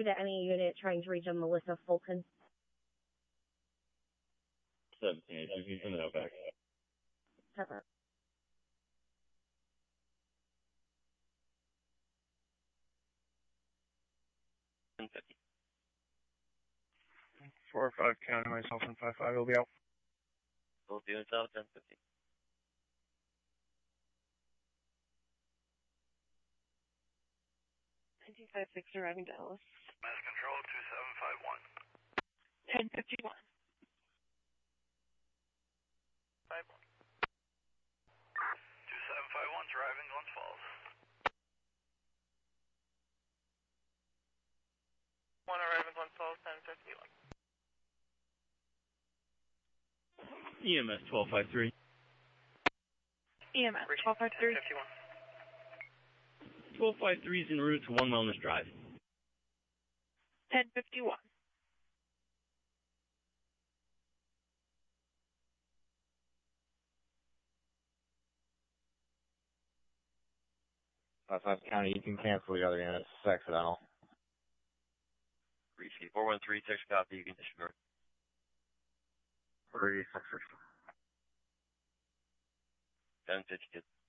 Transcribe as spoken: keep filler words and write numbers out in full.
to any unit trying to reach a Melissa Fulton. seventeen, you can send it out back. Cover. Four or five county, myself and five five will be out. Both units out, ten fifty. nineteen five six arriving Dallas. Mass control two seven five one. ten fifty-one. five one. two seven five one driving Glens Falls. One arriving Glens Falls, ten fifty-one. E M S twelve five three. E M S twelve five three. twelve five three is en route to One Wellness Drive. ten fifty-one. Five five county, you can cancel the other units. It's accidental. Repeat, four one three, text copy, you can disregard. Three six six. ten fifty.